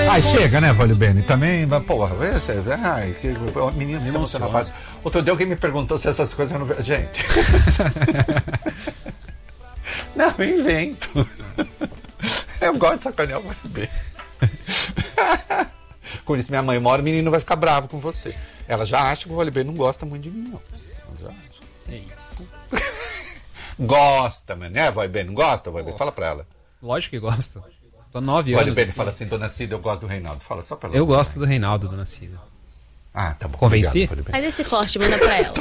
Ai, chega, né, Vale Bene? Também, porra, ai, que menino, você não faz. Outro dia alguém me perguntou se essas coisas não... Gente... Não, eu invento. Eu gosto de sacanear o Vale Bene. Como disse minha mãe, uma hora o menino vai ficar bravo com você. Ela já acha que o Vale Bene não gosta muito de mim, não. Já acha. É isso. Gosta, mano, né, Vale Bene? Não gosta, Vale Bene? Fala pra ela. Lógico que gosta. Tô 9 anos. Vale Bene fala assim, dona Cida, eu gosto do Reinaldo. Fala só pra ela. Eu gosto do Reinaldo, dona Cida. Ah, tá bom. Convenci? Obrigado, Faz esse corte, manda pra ela.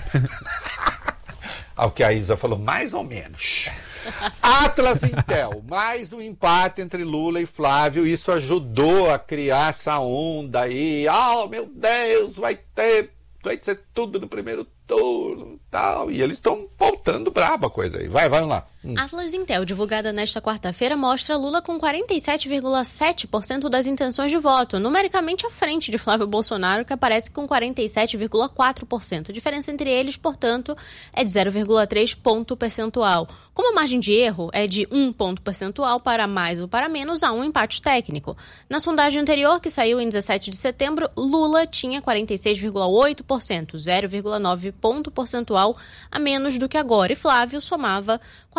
Ao que a Isa falou, mais ou menos. Atlas Intel, mais um empate entre Lula e Flávio. Isso ajudou a criar essa onda aí. Oh, meu Deus, vai ser tudo no primeiro turno e tal. E eles estão voltando brabo a coisa aí. Vamos lá. Atlas Intel, divulgada nesta quarta-feira, mostra Lula com 47,7% das intenções de voto, numericamente à frente de Flávio Bolsonaro, que aparece com 47,4%. A diferença entre eles, portanto, é de 0,3 ponto percentual. Como a margem de erro é de 1 ponto percentual para mais ou para menos, há um empate técnico. Na sondagem anterior, que saiu em 17 de setembro, Lula tinha 46,8%, 0,9 ponto percentual a menos do que agora, e Flávio somava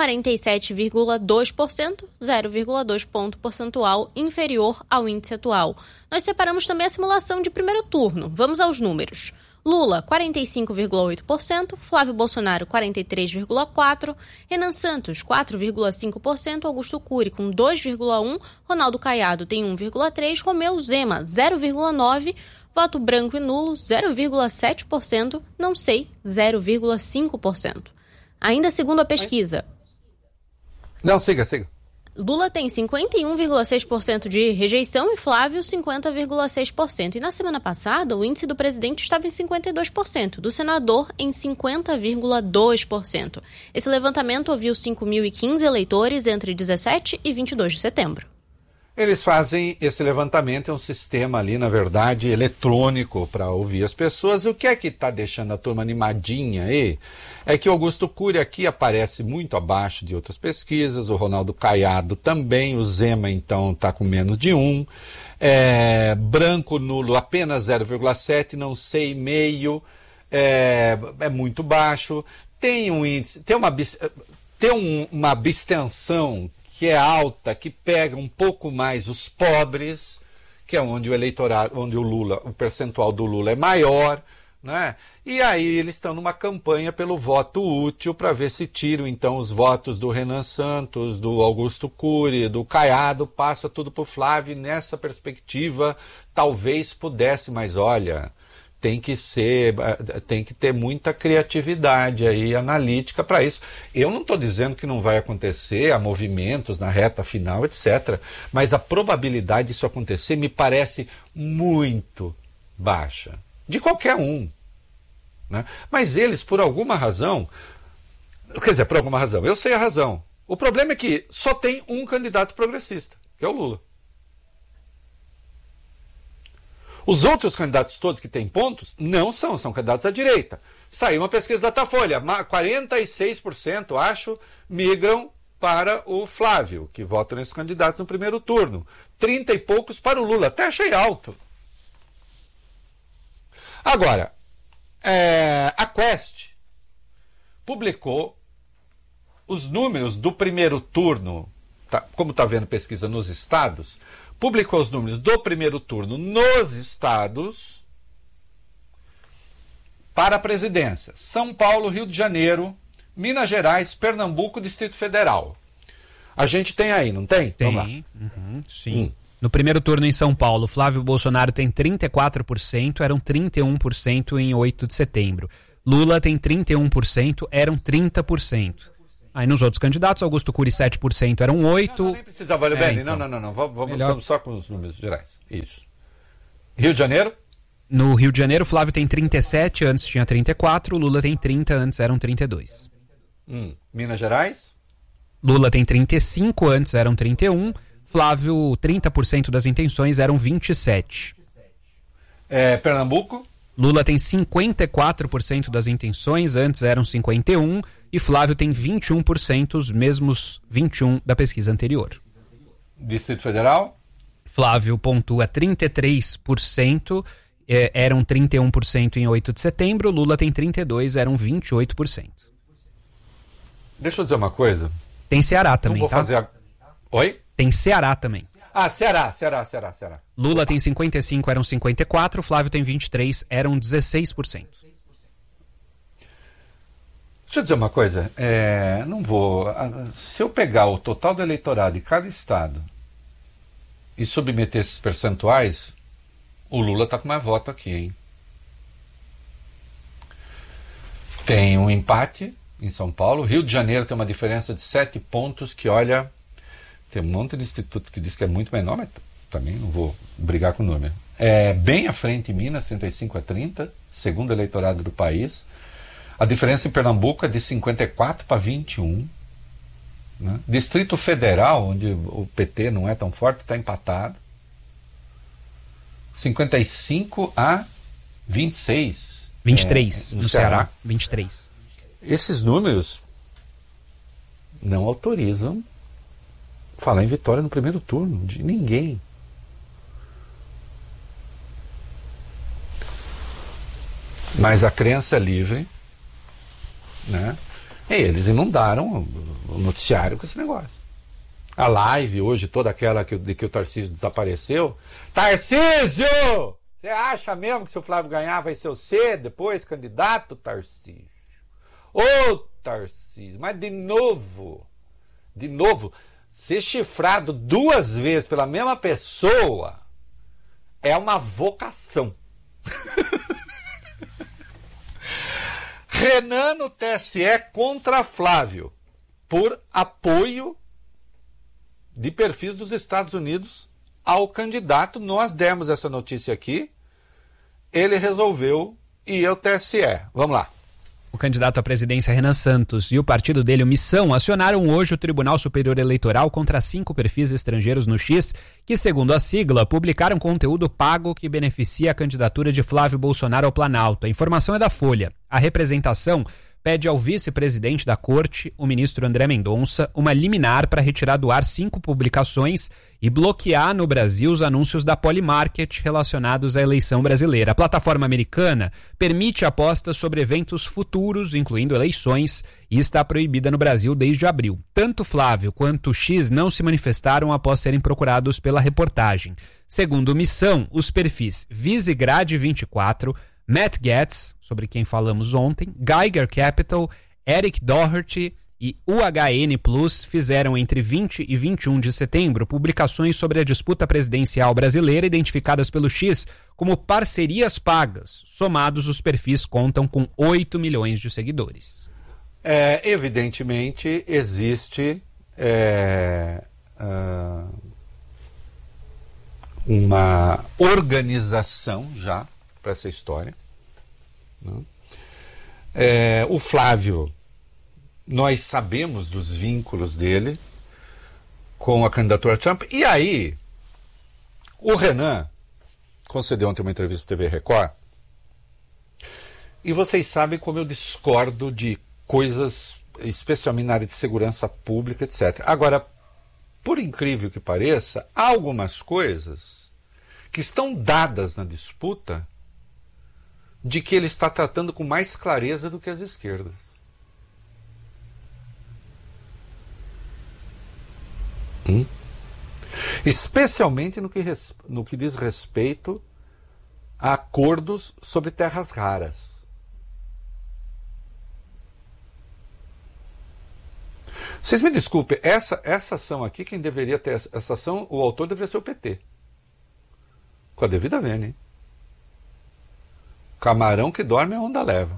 47,2%, 0,2 ponto percentual inferior ao índice atual. Nós separamos também a simulação de primeiro turno. Vamos aos números. Lula, 45,8%, Flávio Bolsonaro, 43,4%, Renan Santos, 4,5%, Augusto Cury, com 2,1%, Ronaldo Caiado tem 1,3%, Romeu Zema, 0,9%, voto branco e nulo, 0,7%, não sei, 0,5%. Ainda segundo a pesquisa... Não, siga. Lula tem 51,6% de rejeição e Flávio 50,6%. E na semana passada, o índice do presidente estava em 52%, do senador em 50,2%. Esse levantamento ouviu 5.015 eleitores entre 17 e 22 de setembro. Eles fazem esse levantamento, é um sistema ali, na verdade, eletrônico para ouvir as pessoas. O que é que está deixando a turma animadinha aí? É que o Augusto Cury aqui aparece muito abaixo de outras pesquisas, o Ronaldo Caiado também, o Zema, então, está com menos de 1. Branco, nulo, apenas 0,7, não sei, meio, é muito baixo. Tem um índice, tem uma abstenção que é alta, que pega um pouco mais os pobres, que é onde o eleitorado, onde o percentual do Lula é maior, né? E aí eles estão numa campanha pelo voto útil para ver se tiram então os votos do Renan Santos, do Augusto Cury, do Caiado, passa tudo para o Flávio, e nessa perspectiva talvez pudesse, mas olha, tem que ter muita criatividade aí, analítica para isso. Eu não estou dizendo que não vai acontecer, há movimentos na reta final, etc. Mas a probabilidade disso acontecer me parece muito baixa. De qualquer um. Né? Mas eles, por alguma razão, eu sei a razão. O problema é que só tem um candidato progressista, que é o Lula. Os outros candidatos todos que têm pontos não são candidatos à direita. Saiu uma pesquisa da Datafolha, 46%, acho, migram para o Flávio, que vota nesses candidatos no primeiro turno. 30 e poucos para o Lula, até achei alto. Agora, a Quest publicou os números do primeiro turno, como está vendo pesquisa nos estados, publicou os números do primeiro turno nos estados para a presidência. São Paulo, Rio de Janeiro, Minas Gerais, Pernambuco, Distrito Federal. A gente tem aí, não tem? Tem, Vamos lá. Sim. No primeiro turno em São Paulo, Flávio Bolsonaro tem 34%, eram 31% em 8 de setembro. Lula tem 31%, eram 30%. Aí nos outros candidatos, Augusto Cury 7%, eram 8%. Não, nem precisa, Vale Bene. Então. Não. Vamos só com os números gerais. Isso. Rio de Janeiro? No Rio de Janeiro, Flávio tem 37%, antes tinha 34%. Lula tem 30%, antes eram 32%. Minas Gerais? Lula tem 35%, antes eram 31%. Flávio, 30% das intenções eram 27%. Pernambuco? Lula tem 54% das intenções, antes eram 51%. E Flávio tem 21%, os mesmos 21% da pesquisa anterior. Distrito Federal? Flávio pontua 33%, eram 31% em 8 de setembro. Lula tem 32%, eram 28%. Deixa eu dizer uma coisa. Tem Ceará também, tá? Oi? Tem Ceará também. Ceará. Lula tem 55%, eram 54%. Flávio tem 23%, eram 16%. Deixa eu dizer uma coisa. Não vou... Se eu pegar o total do eleitorado de cada estado e submeter esses percentuais, o Lula está com mais voto aqui, hein? Tem um empate em São Paulo. Rio de Janeiro tem uma diferença de 7 pontos que, olha, tem um monte de instituto que diz que é muito menor, mas também não vou brigar com o número. Bem à frente em Minas, 35-30, segundo eleitorado do país. A diferença em Pernambuco é de 54 para 21. Né? Distrito Federal, onde o PT não é tão forte, está empatado. 55 a 26. 23 no Ceará. 23. Esses números não autorizam falar em vitória no primeiro turno de ninguém. Mas a crença é livre, né? E eles inundaram o noticiário com esse negócio. A live hoje, toda aquela de que o Tarcísio desapareceu. Tarcísio! Você acha mesmo que se o Flávio ganhar vai ser você depois candidato, Tarcísio? Ô, Tarcísio, mas de novo, ser chifrado 2 vezes pela mesma pessoa é uma vocação. Renan no TSE contra Flávio, por apoio de perfis dos Estados Unidos ao candidato. Nós demos essa notícia aqui, ele resolveu ir ao TSE. Vamos lá. O candidato à presidência Renan Santos e o partido dele, o Missão, acionaram hoje o Tribunal Superior Eleitoral contra 5 perfis estrangeiros no X que, segundo a sigla, publicaram conteúdo pago que beneficia a candidatura de Flávio Bolsonaro ao Planalto. A informação é da Folha. A representação pede ao vice-presidente da Corte, o ministro André Mendonça, uma liminar para retirar do ar 5 publicações e bloquear no Brasil os anúncios da Polymarket relacionados à eleição brasileira. A plataforma americana permite apostas sobre eventos futuros, incluindo eleições, e está proibida no Brasil desde abril. Tanto Flávio quanto o X não se manifestaram após serem procurados pela reportagem. Segundo Missão, os perfis Visegrad24, Matt Gaetz, sobre quem falamos ontem, Geiger Capital, Eric Doherty e UHN Plus fizeram entre 20 e 21 de setembro publicações sobre a disputa presidencial brasileira identificadas pelo X como parcerias pagas. Somados, os perfis contam com 8 milhões de seguidores. Evidentemente, existe uma organização já para essa história. Né? O Flávio, nós sabemos dos vínculos dele com a candidatura Trump. E aí, o Renan concedeu ontem uma entrevista à TV Record. E vocês sabem como eu discordo de coisas, especialmente na área de segurança pública, etc. Agora, por incrível que pareça, há algumas coisas que estão dadas na disputa de que ele está tratando com mais clareza do que as esquerdas. Especialmente no que diz respeito a acordos sobre terras raras. Vocês me desculpem, essa ação aqui, quem deveria ter essa ação, o autor deveria ser o PT. Com a devida vênia, hein? Camarão que dorme, a onda leva.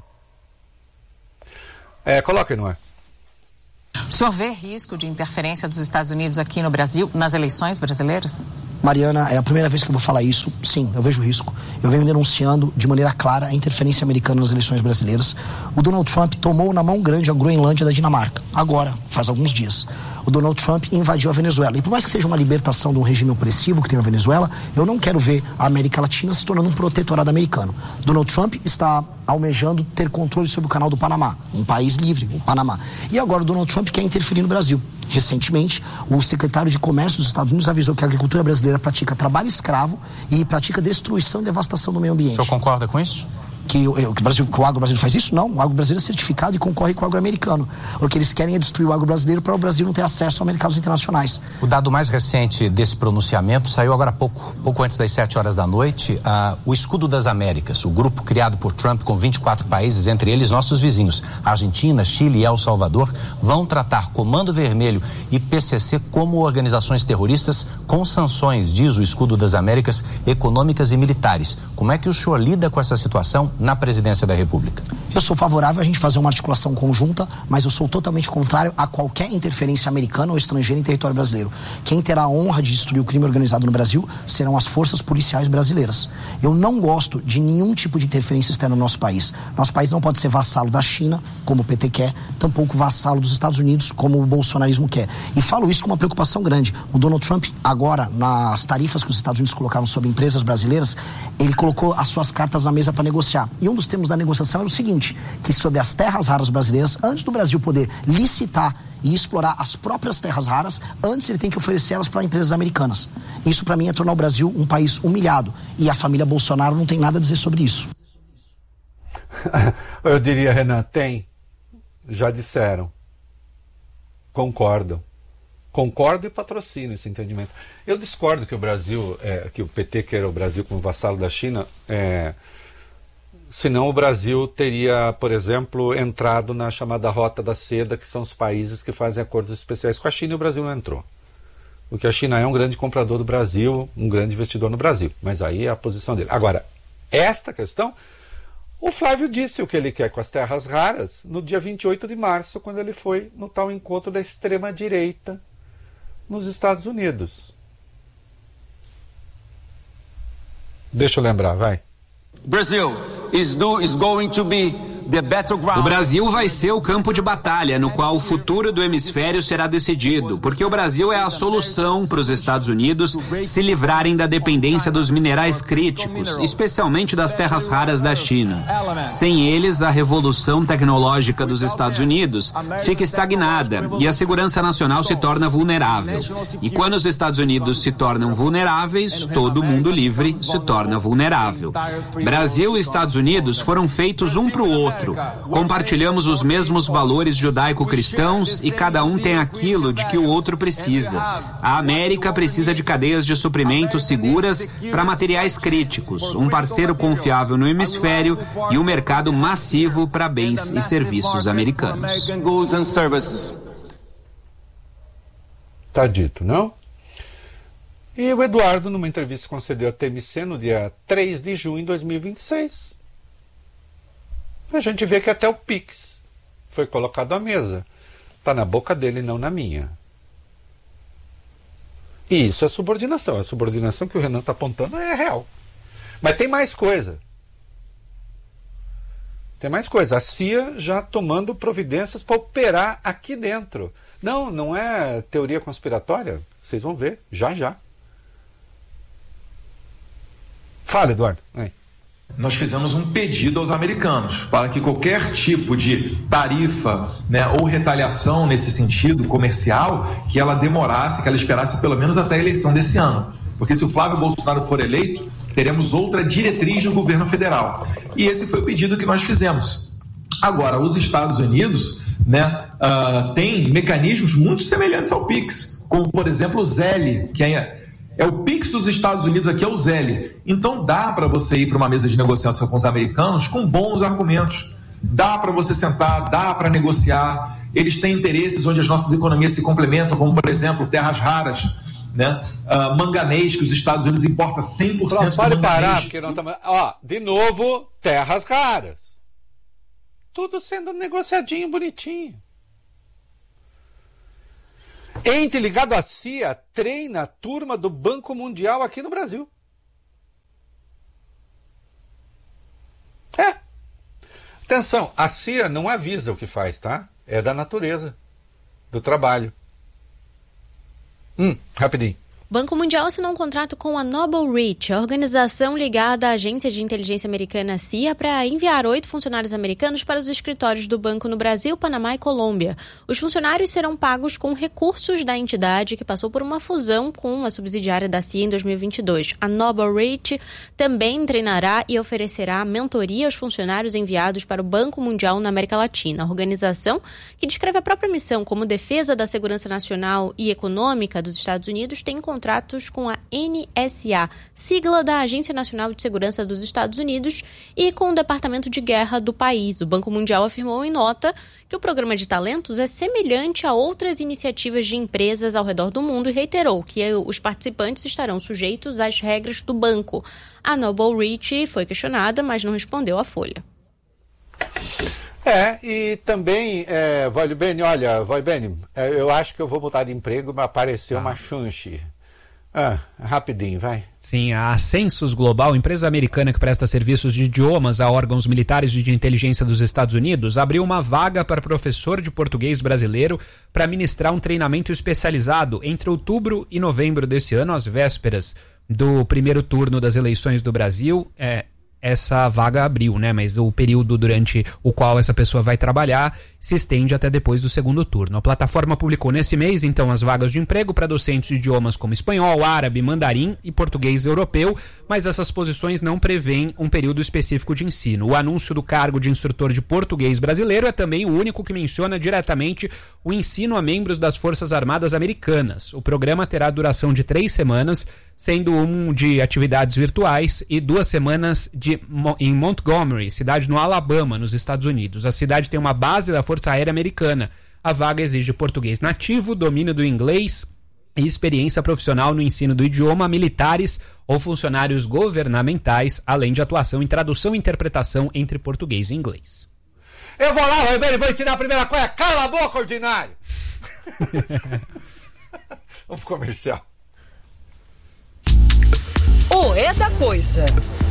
Coloca aí no ar. O senhor vê risco de interferência dos Estados Unidos aqui no Brasil, nas eleições brasileiras? Mariana, é a primeira vez que eu vou falar isso. Sim, eu vejo risco. Eu venho denunciando de maneira clara a interferência americana nas eleições brasileiras. O Donald Trump tomou na mão grande a Groenlândia da Dinamarca. Agora, faz alguns dias. O Donald Trump invadiu a Venezuela. E por mais que seja uma libertação de um regime opressivo que tem na Venezuela, eu não quero ver a América Latina se tornando um protetorado americano. Donald Trump está almejando ter controle sobre o canal do Panamá, um país livre, o Panamá. E agora o Donald Trump quer interferir no Brasil. Recentemente, o secretário de Comércio dos Estados Unidos avisou que a agricultura brasileira pratica trabalho escravo e pratica destruição e devastação do meio ambiente. O senhor concorda com isso? Que o agro brasileiro faz isso? Não, o agro brasileiro é certificado e concorre com o agro americano. O que eles querem é destruir o agro brasileiro para o Brasil não ter acesso a mercados internacionais. O dado mais recente desse pronunciamento saiu agora há pouco antes das 7 horas da noite. O Escudo das Américas, o grupo criado por Trump com 24 países, entre eles nossos vizinhos, Argentina, Chile e El Salvador, vão tratar Comando Vermelho e PCC como organizações terroristas com sanções, diz o Escudo das Américas, econômicas e militares. Como é que o senhor lida com essa situação na presidência da República? Eu sou favorável a gente fazer uma articulação conjunta, mas eu sou totalmente contrário a qualquer interferência americana ou estrangeira em território brasileiro. Quem terá a honra de destruir o crime organizado no Brasil serão as forças policiais brasileiras. Eu não gosto de nenhum tipo de interferência externa no nosso país. Nosso país não pode ser vassalo da China, como o PT quer, tampouco vassalo dos Estados Unidos, como o bolsonarismo quer. E falo isso com uma preocupação grande. O Donald Trump, agora, nas tarifas que os Estados Unidos colocaram sobre empresas brasileiras, ele colocou as suas cartas na mesa para negociar. E um dos termos da negociação era o seguinte, que sobre as terras raras brasileiras, antes do Brasil poder licitar e explorar as próprias terras raras, antes ele tem que oferecer elas para empresas americanas. Isso para mim é tornar o Brasil um país humilhado. E a família Bolsonaro não tem nada a dizer sobre isso. Eu diria, Renan, tem. Já disseram. Concordam. Concordo e patrocino esse entendimento. Eu discordo que o Brasil, que o PT queira o Brasil como vassalo da China, senão o Brasil teria, por exemplo, entrado na chamada Rota da Seda, que são os países que fazem acordos especiais com a China, e o Brasil não entrou. Porque a China é um grande comprador do Brasil, um grande investidor no Brasil. Mas aí é a posição dele. Agora, esta questão, o Flávio disse o que ele quer com as terras raras no dia 28 de março, quando ele foi no tal encontro da extrema-direita nos Estados Unidos. Deixa eu lembrar, vai. Brazil is going to be the battleground. O Brasil vai ser o campo de batalha no qual o futuro do hemisfério será decidido, porque o Brasil é a solução para os Estados Unidos se livrarem da dependência dos minerais críticos, especialmente das terras raras da China. Sem eles, a revolução tecnológica dos Estados Unidos fica estagnada e a segurança nacional se torna vulnerável. E quando os Estados Unidos se tornam vulneráveis, todo mundo livre se torna vulnerável. Brasil e Estados Unidos foram feitos um para o outro. Compartilhamos os mesmos valores judaico-cristãos e cada um tem aquilo de que o outro precisa. A América precisa de cadeias de suprimentos seguras para materiais críticos, um parceiro confiável no hemisfério e um mercado massivo para bens e serviços americanos. Tá dito, não? E o Eduardo, numa entrevista que concedeu a TMC no dia 3 de junho de 2026, a gente vê que até o Pix foi colocado à mesa. Está na boca dele, não na minha. E isso é subordinação. A subordinação que o Renan está apontando é real. Mas tem mais coisa. Tem mais coisa. A CIA já tomando providências para operar aqui dentro. Não é teoria conspiratória. Vocês vão ver, já. Fala, Eduardo. Aí. Nós fizemos um pedido aos americanos para que qualquer tipo de tarifa, né, ou retaliação nesse sentido comercial, que ela demorasse, que ela esperasse pelo menos até a eleição desse ano. Porque se o Flávio Bolsonaro for eleito, teremos outra diretriz no governo federal. E esse foi o pedido que nós fizemos. Agora, os Estados Unidos, né, têm mecanismos muito semelhantes ao PIX, como, por exemplo, o ZEL, que é o PIX dos Estados Unidos, aqui é o ZEL. Então dá para você ir para uma mesa de negociação com os americanos com bons argumentos. Dá para você sentar, dá para negociar. Eles têm interesses onde as nossas economias se complementam, como, por exemplo, terras raras, né? Manganês, que os Estados Unidos importam 100% do manganês. Pode parar, porque não estamos... de novo, terras raras. Tudo sendo negociadinho, bonitinho. Ente ligado à CIA treina a turma do Banco Mundial aqui no Brasil. Atenção, a CIA não avisa o que faz, tá? É da natureza, do trabalho. Rapidinho. Banco Mundial assinou um contrato com a Noble Reach, a organização ligada à agência de inteligência americana CIA, para enviar 8 funcionários americanos para os escritórios do banco no Brasil, Panamá e Colômbia. Os funcionários serão pagos com recursos da entidade que passou por uma fusão com uma subsidiária da CIA em 2022. A Noble Reach também treinará e oferecerá mentoria aos funcionários enviados para o Banco Mundial na América Latina. A organização, que descreve a própria missão como defesa da segurança nacional e econômica dos Estados Unidos, tem contratos com a NSA, sigla da Agência Nacional de Segurança dos Estados Unidos, e com o Departamento de Guerra do país. O Banco Mundial afirmou em nota que o programa de talentos é semelhante a outras iniciativas de empresas ao redor do mundo e reiterou que os participantes estarão sujeitos às regras do banco. A Noble Reach foi questionada, mas não respondeu à Folha. E também, Voilbene, eu acho que eu vou mudar de emprego, mas apareceu uma chunche. Rapidinho, vai. Sim, a Census Global, empresa americana que presta serviços de idiomas a órgãos militares e de inteligência dos Estados Unidos, abriu uma vaga para professor de português brasileiro para ministrar um treinamento especializado entre outubro e novembro desse ano, às vésperas do primeiro turno das eleições do Brasil. Essa vaga abriu, né? Mas o período durante o qual essa pessoa vai trabalhar se estende até depois do segundo turno. A plataforma publicou nesse mês, então, as vagas de emprego para docentes de idiomas como espanhol, árabe, mandarim e português europeu, mas essas posições não prevêem um período específico de ensino. O anúncio do cargo de instrutor de português brasileiro é também o único que menciona diretamente o ensino a membros das Forças Armadas Americanas. O programa terá duração de 3 semanas, sendo um de atividades virtuais e 2 semanas em Montgomery, cidade no Alabama, nos Estados Unidos. A cidade tem uma base da Força Aérea Americana. A vaga exige português nativo, domínio do inglês e experiência profissional no ensino do idioma a militares ou funcionários governamentais, além de atuação em tradução e interpretação entre português e inglês. Eu vou lá, Ribeiro, vou ensinar a primeira coisa. Cala a boca, ordinário! Vamos pro comercial. É da coisa.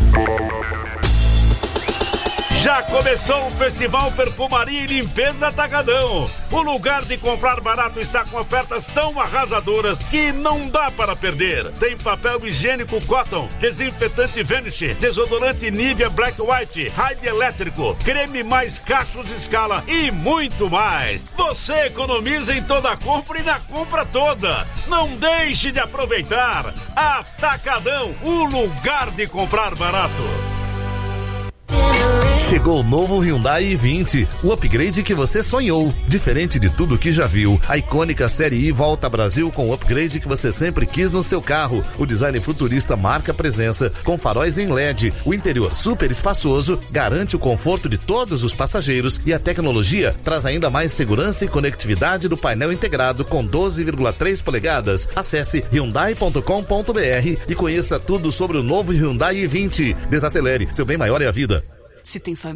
Já começou o Festival Perfumaria e Limpeza Atacadão. O lugar de comprar barato está com ofertas tão arrasadoras que não dá para perder. Tem papel higiênico Cotton, desinfetante Vanish, desodorante Nivea Black White, Raid elétrico, creme mais cachos de escala e muito mais. Você economiza em toda a compra e na compra toda. Não deixe de aproveitar. Atacadão, o lugar de comprar barato. Chegou o novo Hyundai i20, o upgrade que você sonhou. Diferente de tudo que já viu, a icônica Série I volta ao Brasil com o upgrade que você sempre quis no seu carro. O design futurista marca presença, com faróis em LED. O interior super espaçoso garante o conforto de todos os passageiros e a tecnologia traz ainda mais segurança e conectividade do painel integrado com 12,3 polegadas. Acesse hyundai.com.br e conheça tudo sobre o novo Hyundai i20. Desacelere, seu bem maior é a vida. Se tem família.